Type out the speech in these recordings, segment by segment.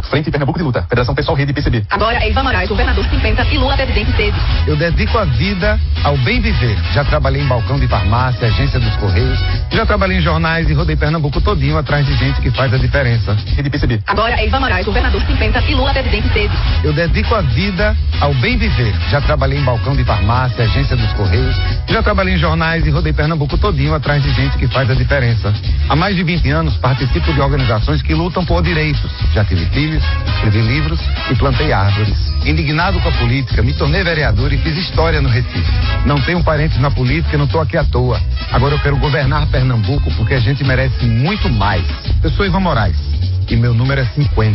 Frente Pernambuco de Luta, Federação Pessoal Rede PCB. Agora é Ivan Moraes, governador 50 e Lula presidente 13. Eu dedico a vida ao bem viver. Já trabalhei em balcão de farmácia, agência dos Correios. Já trabalhei em jornais e rodei Pernambuco todinho atrás de gente que faz a diferença. Rede PCB. Agora é Ivan Moraes, governador 50 e Lula presidente 13. Eu dedico a vida ao bem viver. Já trabalhei em balcão de farmácia, agência dos Correios. Já trabalhei em jornais e rodei Pernambuco todinho atrás de gente que faz a diferença. Há mais de 20 anos participo de organizações que lutam por direitos. Já tive filhos, escrevi livros e plantei árvores. Indignado com a política, me tornei vereador e fiz história no Recife. Não tenho parentes na política e não estou aqui à toa. Agora eu quero governar Pernambuco porque a gente merece muito mais. Eu sou Ivan Moraes e meu número é 50.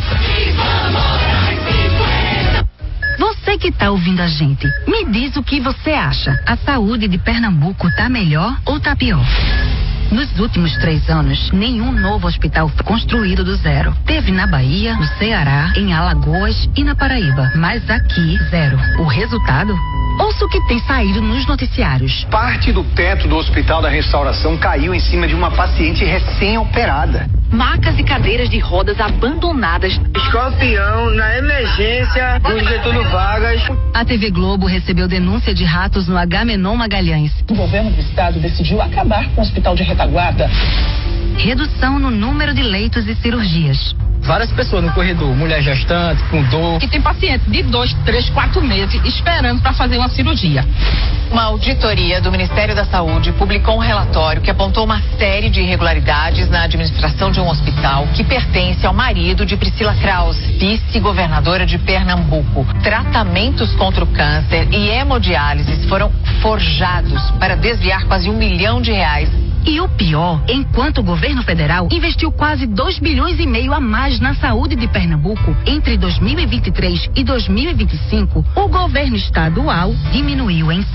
Você que tá ouvindo a gente, me diz o que você acha. A saúde de Pernambuco tá melhor ou tá pior? Nos últimos 3 anos, nenhum novo hospital foi construído do zero. Teve na Bahia, no Ceará, em Alagoas e na Paraíba. Mas aqui, zero. O resultado? Ouça o que tem saído nos noticiários. Parte do teto do Hospital da Restauração caiu em cima de uma paciente recém-operada. Macas e cadeiras de rodas abandonadas. Escorpião na emergência do Getúlio Vargas. A TV Globo recebeu denúncia de ratos no Agamenon Magalhães. O governo do estado decidiu acabar com o hospital de retaguarda. Redução no número de leitos e cirurgias. Várias pessoas no corredor, mulher gestante, com dor. E tem pacientes de 2, 3, 4 meses esperando para fazer uma cirurgia. Uma auditoria do Ministério da Saúde publicou um relatório que apontou uma série de irregularidades na administração de um hospital que pertence ao marido de Priscila Krause, vice-governadora de Pernambuco. Tratamentos contra o câncer e hemodiálise foram forjados para desviar quase R$1 milhão. E o pior, enquanto o governo federal investiu quase 2,5 bilhões a mais na saúde de Pernambuco, entre 2023 e 2025, o governo estadual diminuiu em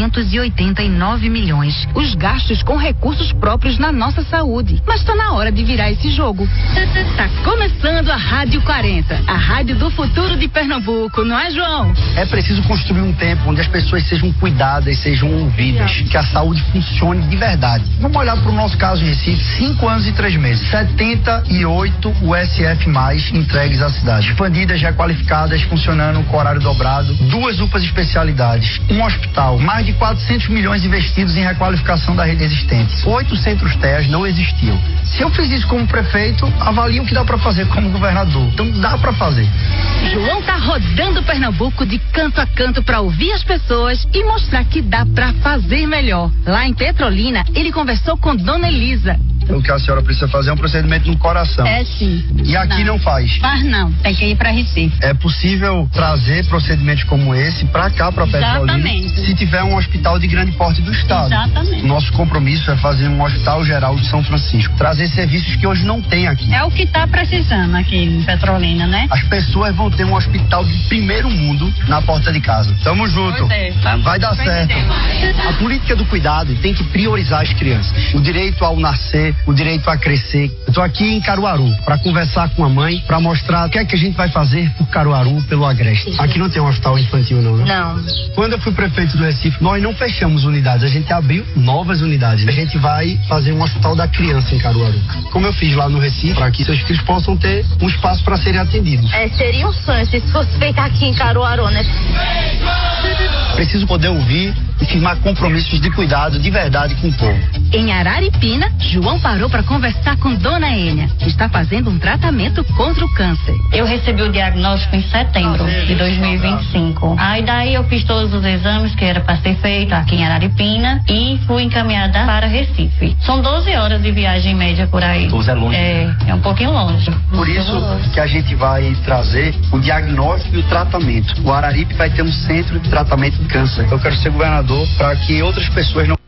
689 milhões os gastos com recursos próprios na nossa saúde. Mas está na hora de virar esse jogo. Tá começando a Rádio 40, a rádio do futuro de Pernambuco, não é, João? É preciso construir um tempo onde as pessoas sejam cuidadas, sejam ouvidas, que a saúde funcione de verdade. Vamos olhar para o nosso caso em Recife, 5 anos e 3 meses, 78 USF+, entregues à cidade, expandidas, requalificadas, funcionando com horário dobrado, 2 UPAs especialidades, um hospital, mais de 400 milhões investidos em requalificação da rede existente, 8 centros TEAs não existiam. Se eu fiz isso como prefeito, avalie o que dá para fazer como governador. Então dá para fazer. João tá rodando Pernambuco de canto a canto para ouvir as pessoas e mostrar que dá para fazer melhor. Lá em Petrolina, ele conversou com Dona Elisa. O que a senhora precisa fazer é um procedimento no coração. É sim. E aqui não faz. Faz não, tem que ir para Recife. É possível trazer procedimentos como esse para cá, para Petrolina, se tiver um hospital de grande porte do estado. Exatamente. Nosso compromisso é fazer um hospital geral de São Francisco, trazer serviços que hoje não tem aqui. É o que está precisando aqui em Petrolina, né? As pessoas vão ter um hospital de primeiro mundo na porta de casa. Tamo junto. Vai dar certo. A política do cuidado tem que priorizar as crianças. O direito ao nascer, o direito a crescer. Eu tô aqui em Caruaru para conversar com a mãe, para mostrar o que é que a gente vai fazer por Caruaru, pelo Agreste. Aqui não tem um hospital infantil não, né? Não. Quando eu fui prefeito do Recife, nós não fechamos unidades, a gente abriu novas unidades. A gente vai fazer um hospital da criança em Caruaru. Como eu fiz lá no Recife, para que seus filhos possam ter um espaço para serem atendidos. Seria um sonho se fosse feito aqui em Caruaru, né? Preciso poder ouvir e firmar compromissos de cuidado de verdade com o povo. Em Araripina, João parou para conversar com Dona Ênia, que está fazendo um tratamento contra o câncer. Eu recebi o diagnóstico em setembro de 2025. Aí daí eu fiz todos os exames que era para ser feito aqui em Araripina e fui encaminhada para Recife. São 12 horas de viagem média por aí. 12 é longe. É um pouquinho longe. Por isso que a gente vai trazer o diagnóstico e o tratamento. O Araripe vai ter um centro de tratamento de câncer. Eu quero ser governador para que outras pessoas não